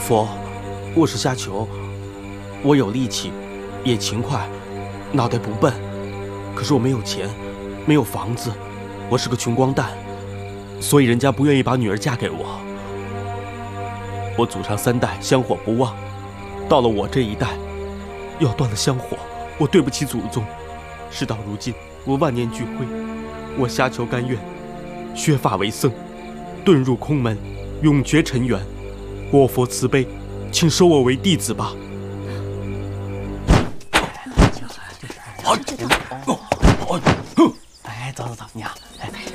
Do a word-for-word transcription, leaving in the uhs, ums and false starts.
佛，我是虾球，我有力气，也勤快，脑袋不笨，可是我没有钱，没有房子，我是个穷光蛋，所以人家不愿意把女儿嫁给我。我祖上三代香火不旺，到了我这一代，要断了香火，我对不起祖宗。事到如今，我万念俱灰，我虾球甘愿削发为僧，遁入空门，永绝尘缘。我佛慈悲，请收我为弟子吧。 哎，走走走，娘，哎，